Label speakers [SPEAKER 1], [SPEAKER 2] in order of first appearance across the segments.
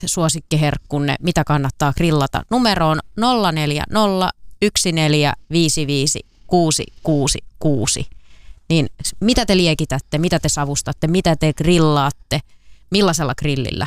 [SPEAKER 1] suosikkiherkkunne, mitä kannattaa grillata. Numeroon 040 1455 666. Niin mitä te liekitätte, mitä te savustatte, mitä te grillaatte, millaisella grillillä?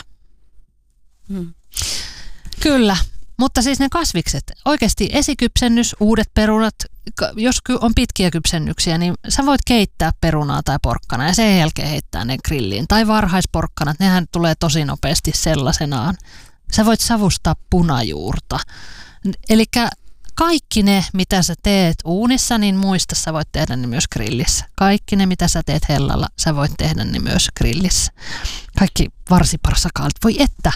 [SPEAKER 2] Kyllä, mutta siis ne kasvikset, oikeasti esikypsennys, uudet perunat, jos on pitkiä kypsennyksiä, niin sä voit keittää perunaa tai porkkana ja sen jälkeen heittää ne grilliin. Tai varhaisporkkanat, nehän tulee tosi nopeasti sellaisenaan. Sä voit savustaa punajuurta. Elikkä kaikki ne, mitä sä teet uunissa, niin muista sä voit tehdä ne myös grillissä. Kaikki ne, mitä sä teet hellalla, sä voit tehdä ne myös grillissä. Kaikki varsiparsakaalit, voi että.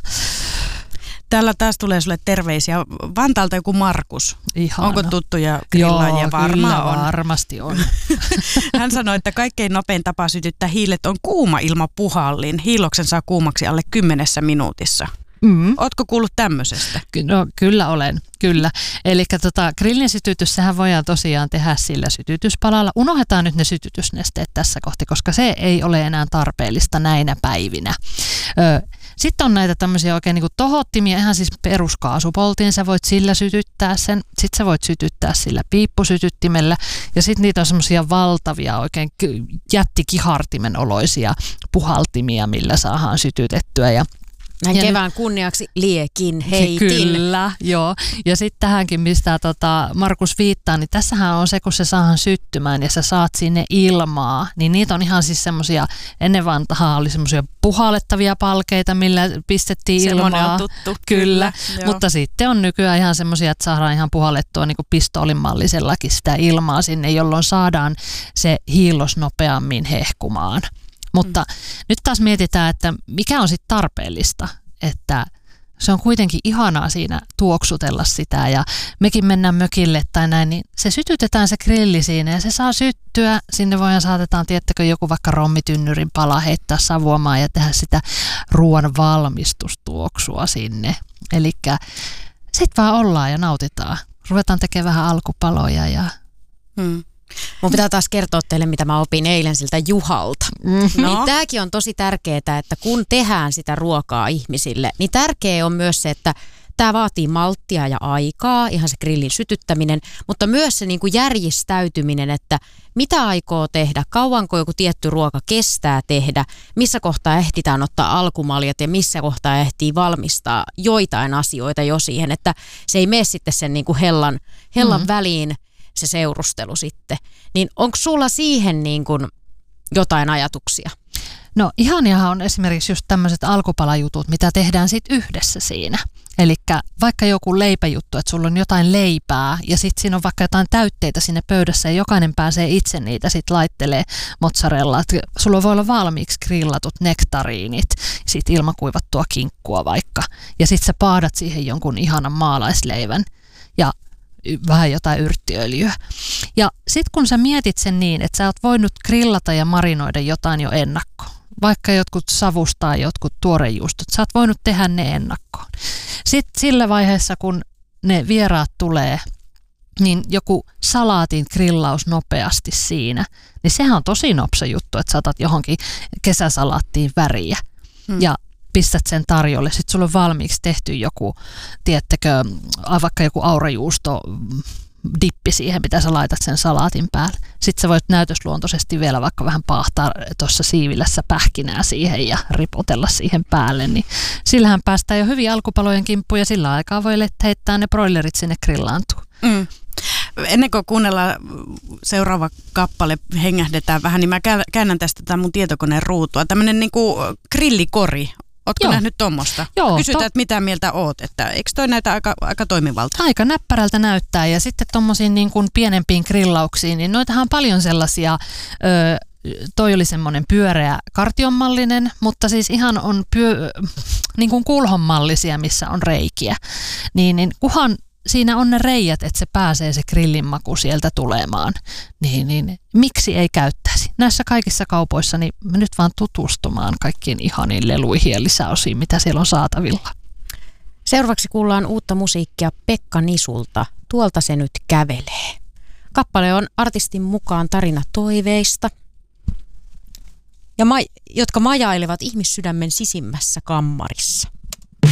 [SPEAKER 3] Täällä taas tulee sulle terveisiä. Vantaalta joku Markus.
[SPEAKER 2] Ihana.
[SPEAKER 3] Onko tuttuja grillaajia?
[SPEAKER 2] Joo,
[SPEAKER 3] Varmaan
[SPEAKER 2] kyllä
[SPEAKER 3] on.
[SPEAKER 2] Varmasti on.
[SPEAKER 3] Hän sanoi, että kaikkein nopein tapa sytyttää hiilet on kuuma ilma puhallin. Hiiloksen saa kuumaksi alle 10 minuutissa. Ootko kuullut tämmöisestä?
[SPEAKER 2] No, kyllä olen, kyllä. Eli grillin sytytys, sehän voidaan tosiaan tehdä sillä sytytyspalalla. Unohdetaan nyt ne sytytysnesteet tässä kohti, koska se ei ole enää tarpeellista näinä päivinä. Sitten on näitä tämmöisiä oikein niin kuin tohottimia, ihan siis peruskaasupoltiin, sä voit sillä sytyttää sen, sitten sä voit sytyttää sillä piippusytyttimellä ja sitten niitä on semmoisia valtavia oikein jättikihartimen oloisia puhaltimia, millä saadaan sytytettyä ja
[SPEAKER 1] näin kevään kunniaksi liekin heitin.
[SPEAKER 2] Kyllä, joo. Ja sitten tähänkin, mistä Markus viittaa, niin tässähän on se, kun se saadaan syttymään ja sä saat sinne ilmaa, niin niitä on ihan siis semmoisia, ennen vanhaa oli semmoisia puhallettavia palkeita, millä pistettiin ilmaa.
[SPEAKER 3] Semmoinen on tuttu.
[SPEAKER 2] Kyllä, mutta sitten on nykyään ihan semmoisia, että saadaan ihan puhallettua niin kuin pistoolinmallisellakin sitä ilmaa sinne, jolloin saadaan se hiillos nopeammin hehkumaan. Mutta nyt taas mietitään, että mikä on sitten tarpeellista, että se on kuitenkin ihanaa siinä tuoksutella sitä ja mekin mennään mökille tai näin, niin se sytytetään se grilli siinä ja se saa syttyä. Sinne voidaan saatetaan, tiettäkö, joku vaikka rommitynnyrin pala heittää savuamaan ja tehdä sitä ruoan valmistustuoksua sinne. Elikkä sitten vaan ollaan ja nautitaan. Ruvetaan tekemään vähän alkupaloja ja...
[SPEAKER 1] Mun pitää taas kertoa teille, mitä mä opin eilen siltä Juhalta.
[SPEAKER 3] No.
[SPEAKER 1] Niin tääkin on tosi tärkeää, että kun tehdään sitä ruokaa ihmisille, niin tärkeää on myös se, että tämä vaatii malttia ja aikaa, ihan se grillin sytyttäminen, mutta myös se niin kuin järjistäytyminen, että mitä aikoo tehdä, kauanko joku tietty ruoka kestää tehdä, missä kohtaa ehditään ottaa alkumaljat ja missä kohtaa ehtii valmistaa joitain asioita jo siihen, että se ei mene sitten sen niin kuin hellan väliin se seurustelu sitten. Niin onko sulla siihen niin kuin jotain ajatuksia?
[SPEAKER 2] No ihaniahan on esimerkiksi just tämmöiset alkupalajutut, mitä tehdään sitten yhdessä siinä. Eli vaikka joku leipäjuttu, että sulla on jotain leipää ja sitten siinä on vaikka jotain täytteitä sinne pöydässä ja jokainen pääsee itse niitä sitten laittelee mozzarellaa. Sulla voi olla valmiiksi grillatut nektariinit, sitten ilmakuivattua kinkkua vaikka. Ja sitten sä paadat siihen jonkun ihanan maalaisleivän ja vähän jotain yrttiöljyä. Ja sitten kun sä mietit sen niin, että sä oot voinut grillata ja marinoida jotain jo ennakkoon, vaikka jotkut savustaa, jotkut tuorejuustot, sä oot voinut tehdä ne ennakkoon. Sitten sillä vaiheessa, kun ne vieraat tulee, niin joku salaatin grillaus nopeasti siinä, niin sehän on tosi nopsa juttu, että saatat johonkin kesäsalaattiin väriä ja pistät sen tarjolle. Sitten sulla on valmiiksi tehty joku, tiedättekö, vaikka joku aurajuusto dippi siihen, mitä sä laitat sen salaatin päälle. Sitten sä voit näytösluontoisesti vielä vaikka vähän paahtaa tuossa siivilässä pähkinää siihen ja ripotella siihen päälle. Niin sillähän päästään jo hyvin alkupalojen kimppuun ja sillä aikaa voi heittää ne broilerit sinne grillaantuun.
[SPEAKER 3] Ennen kuin kuunnellaan seuraava kappale, hengähdetään vähän, niin mä käännän tästä mun tietokoneen ruutua. Tämmöinen niinku grillikori. Ootko nähnyt tuommoista? Kysytään, että mitä mieltä oot, että eikö toi näytä aika toimivalta?
[SPEAKER 2] Aika näppärältä näyttää ja sitten tuommoisiin niin kuin pienempiin grillauksiin, niin noitahan on paljon sellaisia, toi oli semmoinen pyöreä kartionmallinen, mutta siis ihan on niin kuin kulhonmallisia, missä on reikiä, niin kuhan siinä on ne reijät, että se pääsee se grillin maku sieltä tulemaan, niin miksi ei käyttäisi? Näissä kaikissa kaupoissa niin nyt vaan tutustumaan kaikkiin ihaniin leluihin ja lisäosiin, mitä siellä on saatavilla.
[SPEAKER 1] Seuraavaksi kuullaan uutta musiikkia Pekka Nisulta. Tuolta se nyt kävelee. Kappale on artistin mukaan tarina toiveista, jotka majailevat ihmissydämen sisimmässä kammarissa.